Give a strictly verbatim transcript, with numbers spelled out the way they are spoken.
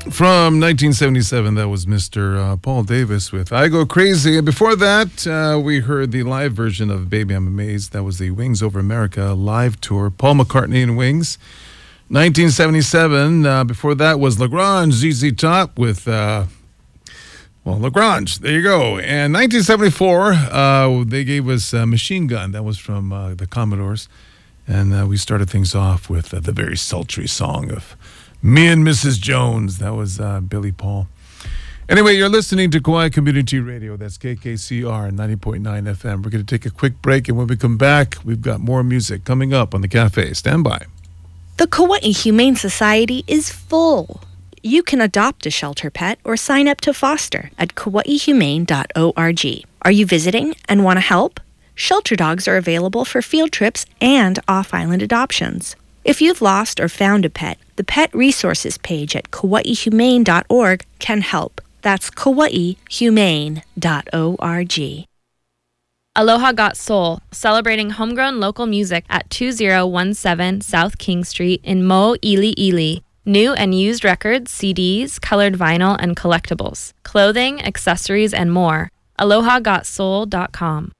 From nineteen seventy-seven, that was Mister Uh, Paul Davis with I Go Crazy. And before that, uh, we heard the live version of Baby I'm Amazed. That was the Wings Over America live tour. Paul McCartney and Wings. nineteen seventy-seven, uh, before that was Lagrange, Z Z Top with, uh, well, Lagrange. There you go. And nineteen seventy-four, uh, they gave us uh, Machine Gun. That was from uh, the Commodores. And uh, we started things off with uh, the very sultry song of Me and Missus Jones. That was uh, Billy Paul. Anyway, you're listening to Kauai Community Radio. That's K K C R ninety point nine F M. We're going to take a quick break, and when we come back, we've got more music coming up on the cafe. Stand by. The Kauai Humane Society is full. You can adopt a shelter pet or sign up to foster at kauai humane dot org. Are you visiting and want to help? Shelter dogs are available for field trips and off-island adoptions. If you've lost or found a pet, the Pet Resources page at kauai humane dot org can help. That's kauai humane dot org. Aloha Got Soul, celebrating homegrown local music at two thousand seventeen South King Street in Mo'iliili. New and used records, C Ds, colored vinyl, and collectibles. Clothing, accessories, and more. aloha got soul dot com.